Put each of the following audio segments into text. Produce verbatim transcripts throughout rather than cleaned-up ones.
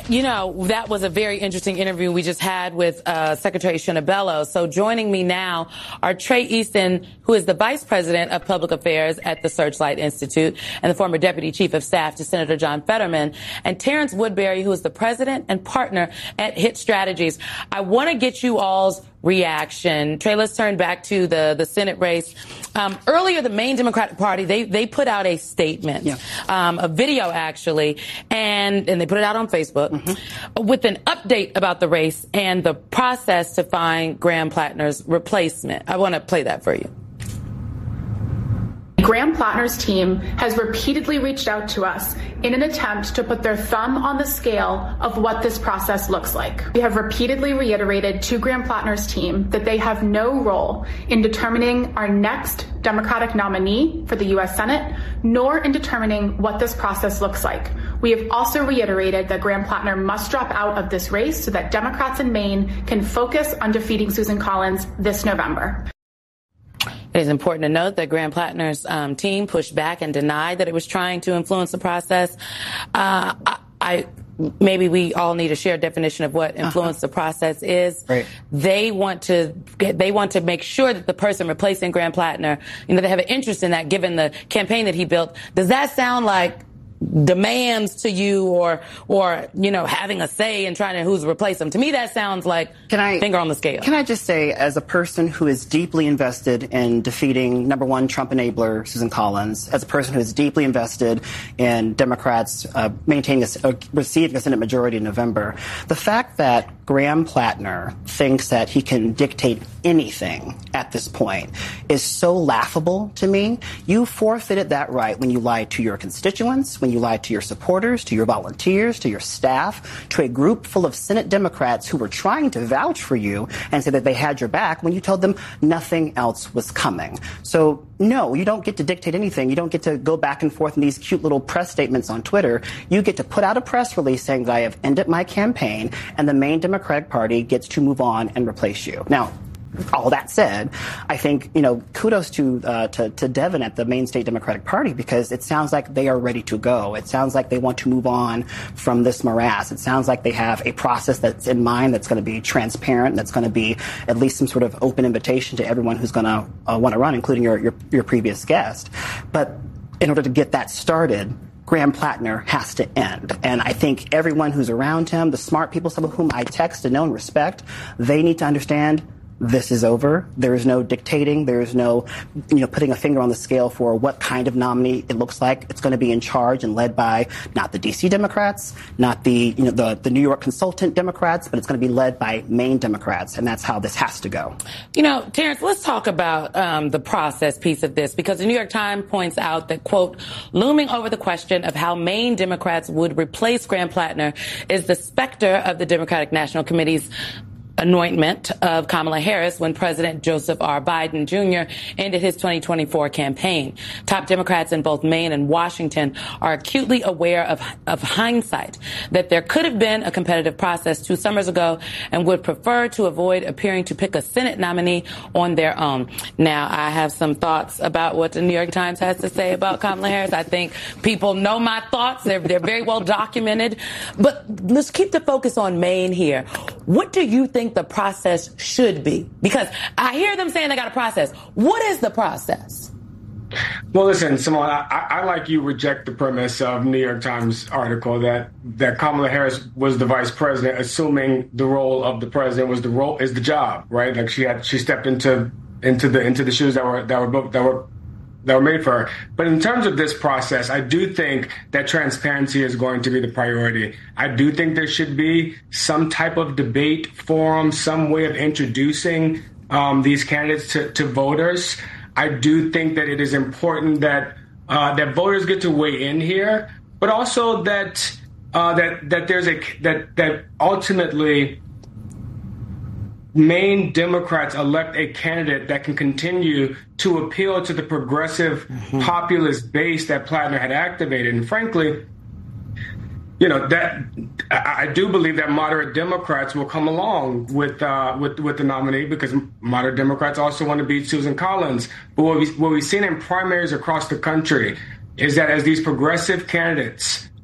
you know, that was a very interesting interview we just had with uh, Secretary Shinabello. So joining me now are Trey Easton, who is the Vice President of Public Affairs at the Searchlight Institute and the former Deputy Chief of Staff to Senator John Fetterman, and Terrence Woodbury, who is the President and Partner at Hit Strategies. I want to get you all's reaction. Trey, let's turn back to the, the Senate race. Um, earlier, the Maine Democratic Party, they, they put out a statement, yeah. um, a video actually, and, and they put it out on Facebook mm-hmm. with an update about the race and the process to find Graham Plattner's replacement. I want to play that for you. Graham Plattner's team has repeatedly reached out to us in an attempt to put their thumb on the scale of what this process looks like. We have repeatedly reiterated to Graham Plattner's team that they have no role in determining our next Democratic nominee for the U S Senate, nor in determining what this process looks like. We have also reiterated that Graham Plattner must drop out of this race so that Democrats in Maine can focus on defeating Susan Collins this November. It is important to note that Graham Plattner's um, team pushed back and denied that it was trying to influence the process. Uh, I, I maybe we all need a shared definition of what influence uh-huh. the process is. Right. They want to they want to make sure that the person replacing Graham Plattner, you know, they have an interest in that given the campaign that he built. Does that sound like demands to you or, or, you know, having a say in trying to who's replace them? To me, that sounds like can I, finger on the scale. Can I just say, as a person who is deeply invested in defeating number one Trump enabler Susan Collins, as a person who is deeply invested in Democrats uh, maintaining a, uh, receiving a Senate majority in November, the fact that Graham Plattner thinks that he can dictate anything at this point is so laughable to me. You forfeited that right when you lied to your constituents, when you lied to your supporters, to your volunteers, to your staff, to a group full of Senate Democrats who were trying to vouch for you and say that they had your back when you told them nothing else was coming. So, no, you don't get to dictate anything. You don't get to go back and forth in these cute little press statements on Twitter. You get to put out a press release saying that I have ended my campaign, and the Maine Democratic Party gets to move on and replace you. Now, all that said, I think, you know, kudos to, uh, to to Devin at the Maine State Democratic Party, because it sounds like they are ready to go. It sounds like they want to move on from this morass. It sounds like they have a process that's in mind that's going to be transparent, that's going to be at least some sort of open invitation to everyone who's going to uh, want to run, including your, your your previous guest. But in order to get that started, Graham Plattner has to end. And I think everyone who's around him, the smart people, some of whom I text and know and respect, they need to understand this is over. There is no dictating. There is no, you know, putting a finger on the scale for what kind of nominee it looks like. It's going to be in charge and led by not the D C Democrats, not the, you know, the, the New York consultant Democrats, but it's going to be led by Maine Democrats. And that's how this has to go. You know, Terrence, let's talk about um, the process piece of this, because the New York Times points out that, quote, looming over the question of how Maine Democrats would replace Graham Plattner is the specter of the Democratic National Committee's anointment of Kamala Harris when President Joseph R. Biden Junior ended his twenty twenty-four campaign. Top Democrats in both Maine and Washington are acutely aware of, of hindsight, that there could have been a competitive process two summers ago, and would prefer to avoid appearing to pick a Senate nominee on their own. Now, I have some thoughts about what the New York Times has to say about Kamala Harris. I think people know my thoughts. They're, they're very well documented. But let's keep the focus on Maine here. What do you think the process should be? Because I hear them saying they got a process. What is the process? Well, listen, Simone, I, I, like you, reject the premise of New York Times article that, that Kamala Harris was the vice president, assuming the role of the president was the role is the job, right? Like she had, she stepped into into the into the shoes that were that were that were that were made for her. But in terms of this process, I do think that transparency is going to be the priority. I do think there should be some type of debate forum, some way of introducing um, these candidates to, to voters. I do think that it is important that uh, that voters get to weigh in here, but also that uh, that that there's a that that ultimately Maine Democrats elect a candidate that can continue to appeal to the progressive mm-hmm. populist base that Plattner had activated. And frankly, you know, that I, I do believe that moderate Democrats will come along with uh, with with the nominee, because moderate Democrats also want to beat Susan Collins. But what, we, what we've seen in primaries across the country is that as these progressive candidates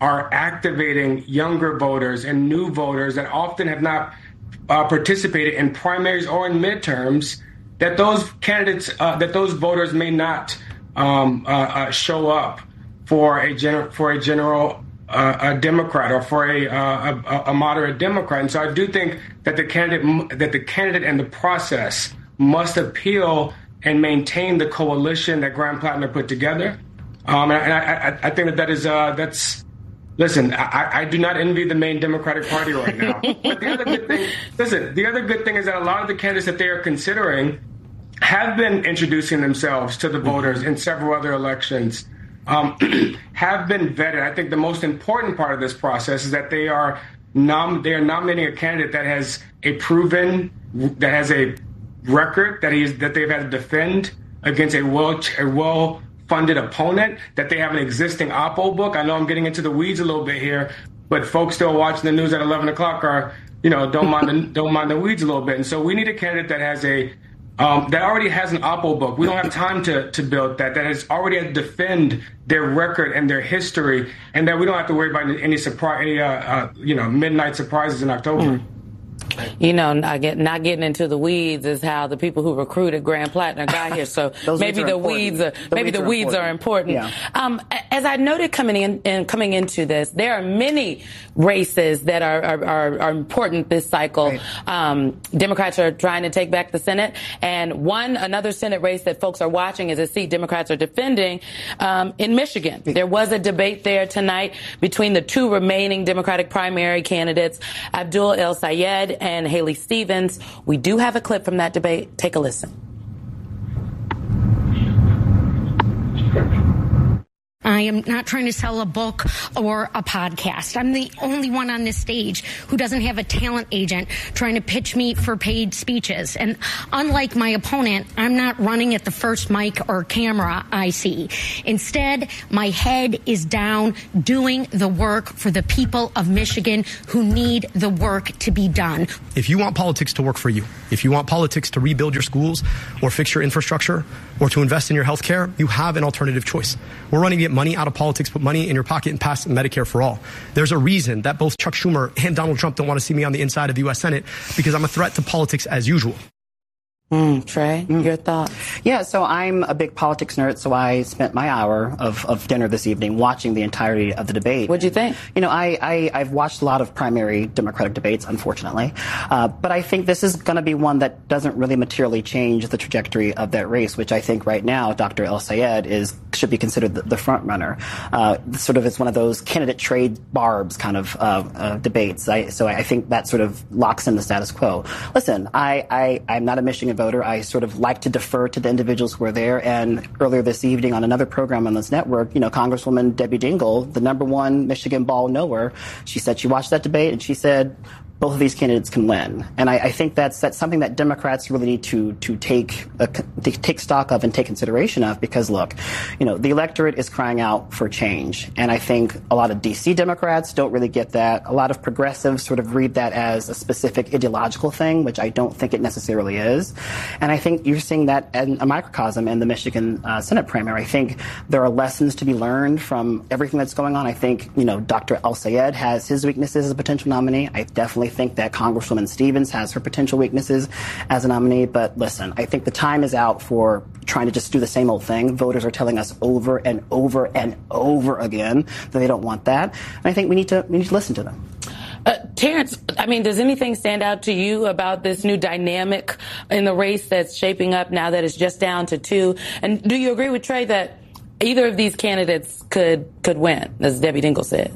are activating younger voters and new voters that often have not uh, participated in primaries or in midterms, that those candidates, uh, that those voters may not um, uh, uh, show up for a gen- for a general uh, a Democrat or for a, uh, a a moderate Democrat. And so I do think that the candidate that the candidate and the process must appeal and maintain the coalition that Graham-Plattner put together. Um, and I, I, I think that that is uh, that's. Listen, I, I do not envy the main Democratic Party right now. But the other good thing, listen, the other good thing is that a lot of the candidates that they are considering have been introducing themselves to the voters in several other elections, um, have been vetted. I think the most important part of this process is that they are nom- they are nominating a candidate that has a proven, that has a record that he is, that they've had to defend against a well a well. funded opponent, that they have an existing oppo book. I know I'm getting into the weeds a little bit here, but folks still watching the news at eleven o'clock are, you know, don't mind the, don't mind the weeds a little bit. And so we need a candidate that has a, um, that already has an oppo book. We don't have time to, to build that, that has already had to defend their record and their history, and that we don't have to worry about any surprise, any, uh, uh, you know, midnight surprises in October. Mm. You know, not, get, not getting into the weeds is how the people who recruited Graham-Plattner got here. So maybe the weeds are the maybe weeds the weeds are important. Are important. Yeah. Um, as I noted coming in and coming into this, there are many races that are are, are, are important this cycle. Right. Um, Democrats are trying to take back the Senate, and one another Senate race that folks are watching is a seat Democrats are defending um, in Michigan. There was a debate there tonight between the two remaining Democratic primary candidates, Abdul El-Sayed and Haley Stevens. We do have a clip from that debate. Take a listen. I am not trying to sell a book or a podcast. I'm the only one on this stage who doesn't have a talent agent trying to pitch me for paid speeches. And unlike my opponent, I'm not running at the first mic or camera I see. Instead, my head is down doing the work for the people of Michigan who need the work to be done. If you want politics to work for you, if you want politics to rebuild your schools or fix your infrastructure or to invest in your health care, you have an alternative choice. We're running to get money out of politics, put money in your pocket, and pass Medicare for all. There's a reason that both Chuck Schumer and Donald Trump don't want to see me on the inside of the U S Senate, because I'm a threat to politics as usual. Mm, Trey, mm. your thoughts? Yeah, so I'm a big politics nerd, so I spent my hour of, of dinner this evening watching the entirety of the debate. What'd you think? You know, I, I, I've watched a lot of primary Democratic debates, unfortunately, uh, but I think this is going to be one that doesn't really materially change the trajectory of that race, which I think right now Doctor El-Sayed is should be considered the, the front runner. Uh, sort of, it's one of those candidate trade barbs kind of uh, uh, debates. I, so I think that sort of locks in the status quo. Listen, I, I, I'm not a Michigan voter. I sort of like to defer to the individuals who are there. And earlier this evening on another program on this network, you know, Congresswoman Debbie Dingell, the number one Michigan ball knower, she said she watched that debate and she said both of these candidates can win. And I, I think that's that's something that Democrats really need to to take uh, take stock of and take consideration of, because look, you know, the electorate is crying out for change. And I think a lot of D C Democrats don't really get that. A lot of progressives sort of read that as a specific ideological thing, which I don't think it necessarily is. And I think you're seeing that in a microcosm in the Michigan uh, Senate primary. I think there are lessons to be learned from everything that's going on. I think, you know, Doctor El-Sayed has his weaknesses as a potential nominee. I definitely think that Congresswoman Stevens has her potential weaknesses as a nominee. But listen, I think the time is out for trying to just do the same old thing. Voters are telling us over and over and over again that they don't want that. And I think we need to we need to listen to them. Uh, Terrence, I mean, does anything stand out to you about this new dynamic in the race that's shaping up now that it's just down to two? And do you agree with Trey that either of these candidates could could win, as Debbie Dingell said?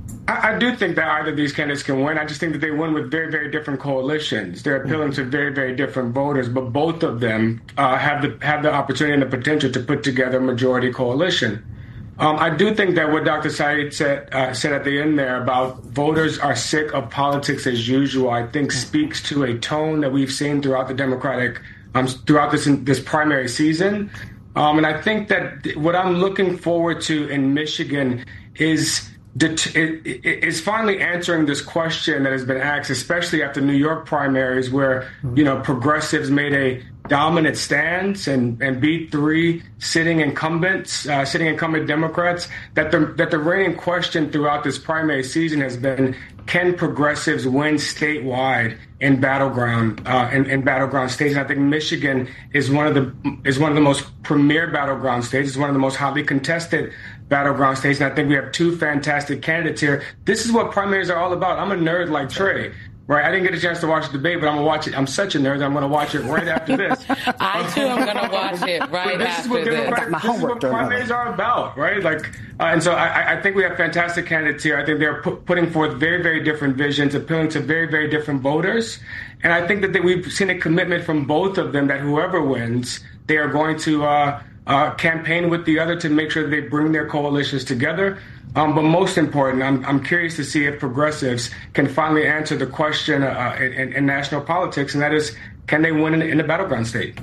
I, I do think that either of these candidates can win. I just think that they win with very, very different coalitions. They're appealing to very, very different voters, but both of them uh, have the have the opportunity and the potential to put together a majority coalition. Um, I do think that what Doctor Said said, uh, said at the end there about voters are sick of politics as usual, I think speaks to a tone that we've seen throughout the Democratic, um, throughout this this primary season. Um, and I think that what I'm looking forward to in Michigan is det- is finally answering this question that has been asked, especially after New York primaries, where, you know, progressives made a dominant stance and, and beat three sitting incumbents, uh, sitting incumbent Democrats, that the, that the reigning question throughout this primary season has been, can progressives win statewide in battleground uh, in, in battleground states? And I think Michigan is one of the is one of the most premier battleground states. It's one of the most hotly contested battleground states. And I think we have two fantastic candidates here. This is what primaries are all about. I'm a nerd like Trey. Right, I didn't get a chance to watch the debate, but I'm gonna watch it. I'm such a nerd that I'm gonna watch it right after this. I too am gonna watch it right this after is what this. My this is what primaries are about, right? Like, uh, and so I, I think we have fantastic candidates here. I think they're pu- putting forth very, very different visions, appealing to very, very different voters. And I think that they, we've seen a commitment from both of them that whoever wins, they are going to uh, uh, campaign with the other to make sure that they bring their coalitions together. Um, but most important, I'm, I'm curious to see if progressives can finally answer the question uh, in, in national politics, and that is, can they win in, in a battleground state?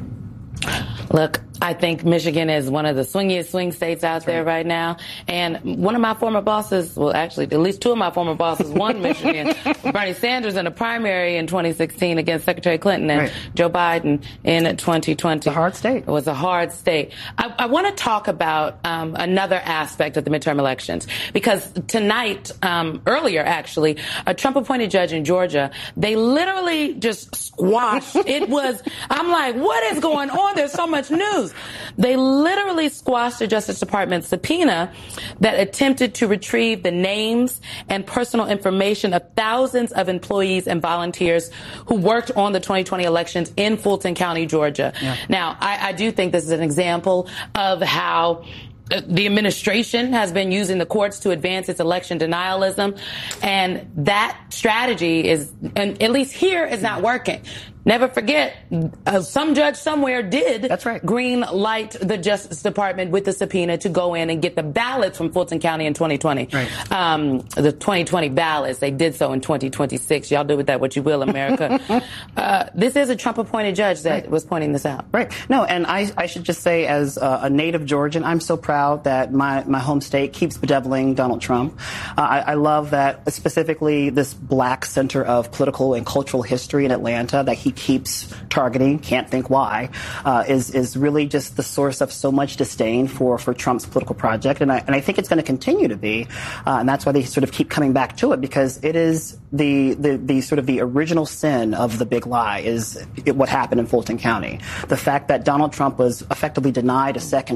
Look, I think Michigan is one of the swingiest swing states out That's there right. right now. And one of my former bosses, well, actually, at least two of my former bosses won Michigan. Bernie Sanders in a primary in twenty sixteen against Secretary Clinton and right. Joe Biden in twenty twenty. It's a hard state. It was a hard state. I, I want to talk about um, another aspect of the midterm elections, because tonight, um, earlier actually, a Trump-appointed judge in Georgia, they literally just squashed. It was, I'm like, what is going on? There's so much news. They literally squashed the Justice Department subpoena that attempted to retrieve the names and personal information of thousands of employees and volunteers who worked on the twenty twenty elections in Fulton County, Georgia. Yeah. Now, I, I do think this is an example of how the administration has been using the courts to advance its election denialism, and that strategy is, and at least here, is not working. Never forget, uh, some judge somewhere did That's right. green light the Justice Department with the subpoena to go in and get the ballots from Fulton County in twenty twenty. Right. Um, the twenty twenty ballots, they did so in twenty twenty-six. Y'all do with that what you will, America. uh, this is a Trump-appointed judge that right. was pointing this out. Right. No, and I, I should just say, as a, a native Georgian, I'm so proud that my, my home state keeps bedeviling Donald Trump. Uh, I, I love that specifically this black center of political and cultural history in Atlanta that he keeps targeting, can't think why, uh, is is really just the source of so much disdain for, for Trump's political project. And I, and I think it's going to continue to be. Uh, and that's why they sort of keep coming back to it, because it is the, the, the sort of the original sin of the big lie is it, what happened in Fulton County. The fact that Donald Trump was effectively denied a second